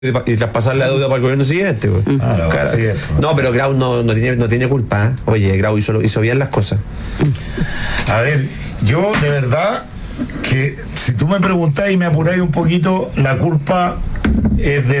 y traspasar la deuda para el gobierno siguiente. Pues. Claro. No, pero Grau no tiene culpa. ¿Eh? Oye, Grau hizo bien las cosas. A ver, yo de verdad que si tú me preguntás y me apuráis un poquito, la culpa es de